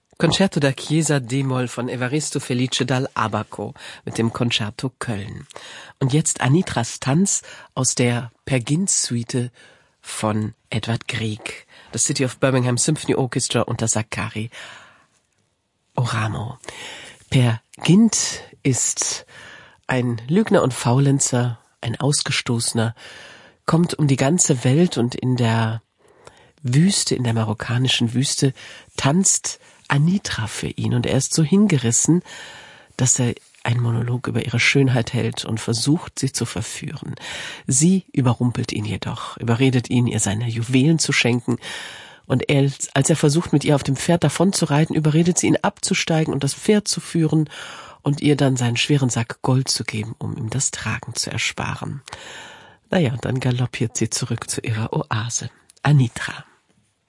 Concerto da Chiesa d-Moll von Evaristo Felice dal Abaco mit dem Concerto Köln. Und jetzt Anitras Tanz aus der Per Gynt-Suite von Edvard Grieg, das City of Birmingham Symphony Orchestra unter Sakari Oramo. Per Gynt ist ein Lügner und Faulenzer, ein Ausgestoßener, kommt um die ganze Welt und in der Wüste, in der marokkanischen Wüste, tanzt Anitra für ihn und er ist so hingerissen, dass er einen Monolog über ihre Schönheit hält und versucht, sie zu verführen. Sie überrumpelt ihn jedoch, überredet ihn, ihr seine Juwelen zu schenken und als er versucht, mit ihr auf dem Pferd davonzureiten, überredet sie ihn abzusteigen und das Pferd zu führen und ihr dann seinen schweren Sack Gold zu geben, um ihm das Tragen zu ersparen. Naja, dann galoppiert sie zurück zu ihrer Oase. Anitra.